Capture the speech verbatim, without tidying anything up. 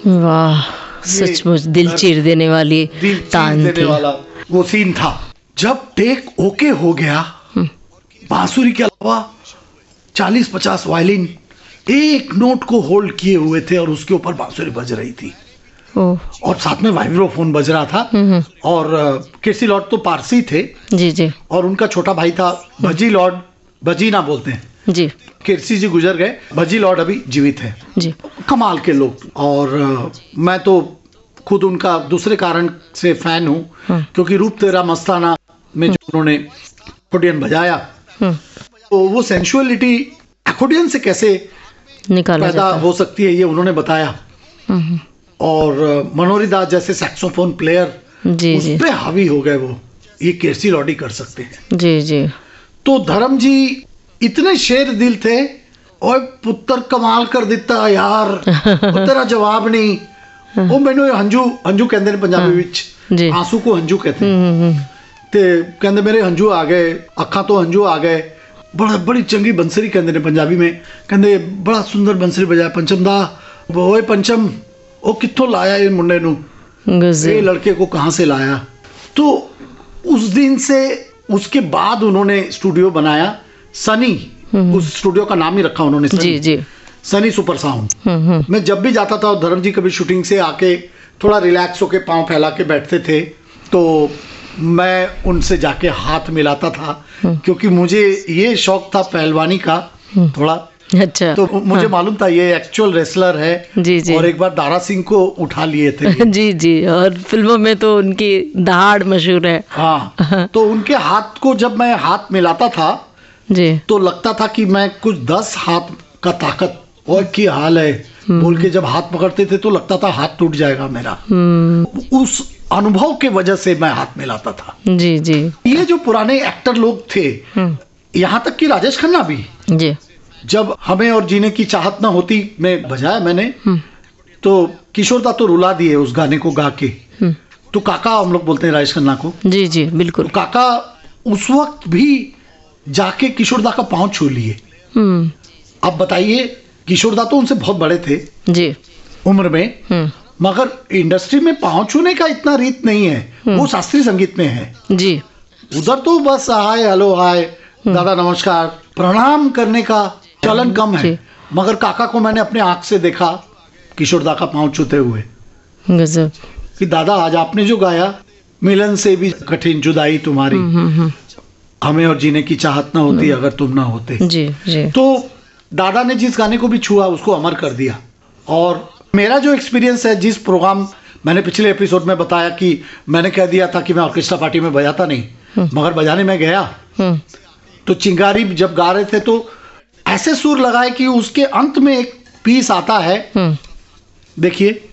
वाह, सचमुच दिल चीर देने वाली दिल तान चीर देने थी। वाला वो सीन था। जब टेक ओके हो गया, बांसुरी के अलावा चालीस पचास वायलिन एक नोट को होल्ड किए हुए थे और उसके ऊपर बांसुरी बज रही थी। ओह, और साथ में वाइब्रोफोन बज रहा था। और केसी लॉर्ड तो पारसी थे जी जी और उनका छोटा भाई था भजी लॉर्ड, भजी ना बोलते हैं जी केसी जी, गुजर गए। भजी लॉर्ड अभी जीवित है। जी। कमाल के लोग। और uh, मैं तो खुद उनका दूसरे कारण से फैन हूँ, क्योंकि रूप तेरा मस्ताना में जो उन्होंने अकॉर्डियन बजाया, तो वो सेंसुअलिटी अकॉर्डियन से कैसे निकाला पैदा जाता है। हो सकती है ये उन्होंने बताया। और uh, मनोहरी दास जैसे सैक्सोफोन प्लेयर जी उस जी पे हावी हो गए। वो ये केसी लॉर्ड ही कर सकते हैं। जी जी। तो धर्म जी इतने शेर दिल थे, और पुत्र कमाल कर दिता यार, वो तेरा जवाब नहीं। वो मैंने हंजू हंजू कहते हैं पंजाबी विच, जी। आंसू को हंजू कहते हैं। ते कहते मेरे हंजू आ गए, अखा तो हंजू आ गए। बड़ा बड़ी चंगी बंसरी कहते हैं पंजाबी में, कहते बड़ा सुंदर बंसरी बजाया पंचम दा। ओए पंचम, ओ कित्थों लाया ये मुंडे नू, ये लड़के को कहाँ से लाया। तो उस दिन से उसके बाद उन्होंने स्टूडियो बनाया सनी, उस स्टूडियो का नाम ही रखा उन्होंने सनी, जी जी सनी सुपर साउंड। मैं जब भी जाता था, धर्म जी कभी शूटिंग से आके थोड़ा रिलैक्स होके पांव फैला के बैठते थे, तो मैं उनसे जाके हाथ मिलाता था, क्योंकि मुझे ये शौक था पहलवानी का थोड़ा। अच्छा। तो मुझे मालूम था ये एक्चुअल रेसलर है। जी जी। और एक बार दारा सिंह को उठा लिए थे। जी जी, और फिल्मों में तो उनकी दहाड़ मशहूर है। हाँ, तो उनके हाथ को जब मैं हाथ मिलाता था जी, तो लगता था कि मैं कुछ दस हाथ का ताकत और की हाल है बोल के जब हाथ पकड़ते थे तो लगता था हाथ टूट जाएगा मेरा। उस अनुभव के वजह से मैं हाथ मिलाता था। जी जी। ये जो पुराने एक्टर लोग थे, यहाँ तक कि राजेश खन्ना भी, जी। जब हमें और जीने की चाहत ना होती में बजाया मैंने, तो किशोर दा तो रुला दिए उस गाने को गा के। तो काका हम लोग बोलते हैं राजेश खन्ना को। जी जी बिल्कुल। तो काका उस वक्त भी जाके किशोर दा का पांव छू लिए। अब बताइए, किशोर दा तो उनसे बहुत बड़े थे जी उम्र में, मगर इंडस्ट्री में पांव छूने का इतना रीत नहीं है, वो शास्त्रीय संगीत में है जी। उधर तो बस हाय हेलो हाय दादा नमस्कार प्रणाम करने का चलन कम है। मगर काका को मैंने अपने आंख से देखा किशोर दा का पांव छूते हुए। गजब। कि दादा आज आपने जो गाया, मिलन से भी कठिन जुदाई तुम्हारी, हमें और जीने की चाहत ना होती अगर तुम ना होते। जी जी। तो दादा ने जिस गाने को भी छुआ उसको अमर कर दिया। और मेरा जो एक्सपीरियंस है, जिस प्रोग्राम मैंने पिछले एपिसोड में बताया कि मैंने कह दिया था कि मैं ऑर्केस्ट्रा पार्टी में बजाता नहीं, मगर बजाने में गया, तो चिंगारी जब गा रहे थे तो ऐसे सुर लगाए कि उसके अंत में एक पीस आता है, देखिए।